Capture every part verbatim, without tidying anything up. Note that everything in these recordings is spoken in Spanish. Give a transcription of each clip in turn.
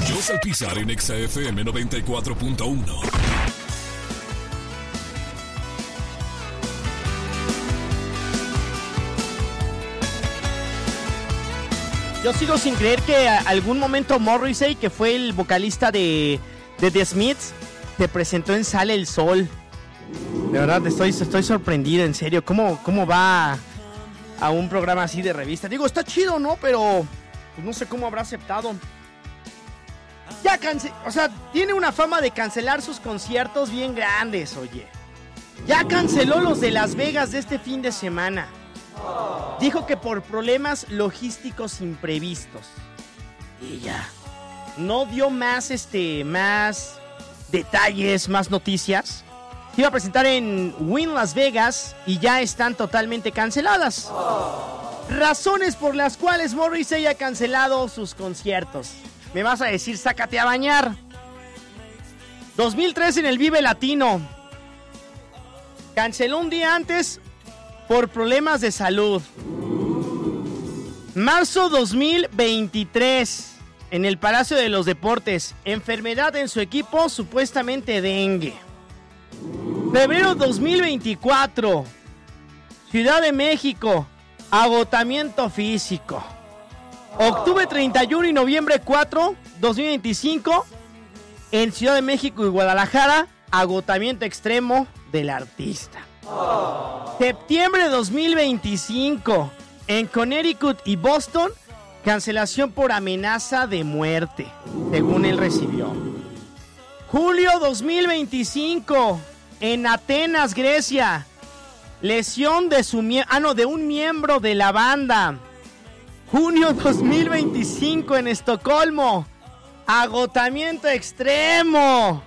José Alpizar en Exa F M noventa y cuatro punto uno. Yo sigo sin creer que a algún momento Morrissey, que fue el vocalista de, de The Smiths, te presentó en Sale el Sol. De verdad, estoy, estoy sorprendido, en serio. ¿Cómo, cómo va a un programa así de revista? Digo, está chido, ¿no? Pero pues, no sé cómo habrá aceptado. Ya cance... O sea, tiene una fama de cancelar sus conciertos bien grandes, oye. Ya canceló los de Las Vegas de este fin de semana. Dijo que por problemas logísticos imprevistos. Y ya. No dio más, este, más detalles, más noticias. Se iba a presentar en Wynn Las Vegas y ya están totalmente canceladas. Razones por las cuales Morrissey ha cancelado sus conciertos. Me vas a decir, sácate a bañar. dos mil tres en el Vive Latino. Canceló un día antes por problemas de salud. Marzo dos mil veintitrés, en el Palacio de los Deportes, enfermedad en su equipo, supuestamente dengue. Febrero dos mil veinticuatro, Ciudad de México, agotamiento físico. Octubre treinta y uno y noviembre cuatro, dos mil veinticinco, en Ciudad de México y Guadalajara, agotamiento extremo del artista. Septiembre dos mil veinticinco, en Connecticut y Boston, cancelación por amenaza de muerte, según él recibió. Julio dos mil veinticinco, en Atenas, Grecia, lesión de su mie- ah, no, de un miembro de la banda. Junio dos mil veinticinco, en Estocolmo, agotamiento extremo.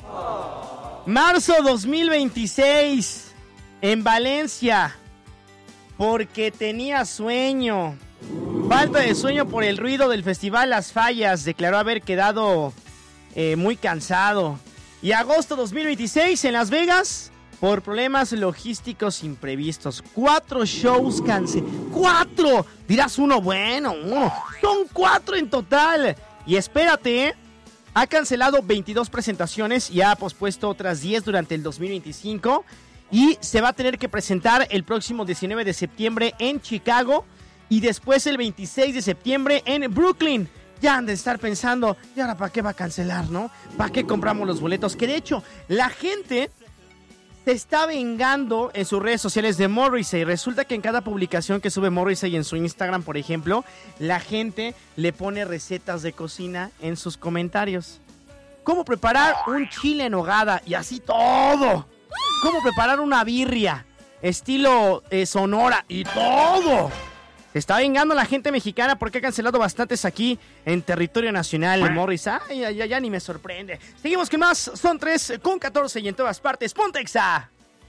Marzo dos mil veintiséis, en Valencia, porque tenía sueño. Falta de sueño por el ruido del festival Las Fallas. Declaró haber quedado eh, muy cansado. Y agosto dos mil veintiséis, en Las Vegas, por problemas logísticos imprevistos. Cuatro shows cancelados. ¡Cuatro! Dirás uno, bueno, uno. Son cuatro en total. Y espérate, ¿eh? Ha cancelado veintidós presentaciones y ha pospuesto otras diez durante el dos mil veinticinco. Y se va a tener que presentar el próximo diecinueve de septiembre en Chicago. Y después el veintiséis de septiembre en Brooklyn. Ya han de estar pensando, ¿y ahora para qué va a cancelar, no? ¿Para qué compramos los boletos? Que de hecho, la gente se está vengando en sus redes sociales de Morrissey. Resulta que en cada publicación que sube Morrissey en su Instagram, por ejemplo, la gente le pone recetas de cocina en sus comentarios. ¿Cómo preparar un chile en nogada? Y así todo. ¿Cómo preparar una birria? Estilo eh, Sonora y todo. Se está vengando la gente mexicana porque ha cancelado bastantes aquí en territorio nacional. Morris, ay, ay, ay, ya ni me sorprende. Seguimos con más, son tres con catorce y en todas partes. ¡Ponte Exa!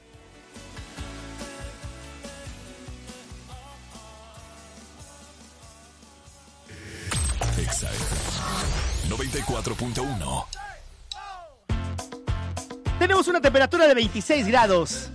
Exa noventa y cuatro punto uno. Tenemos una temperatura de veintiséis grados.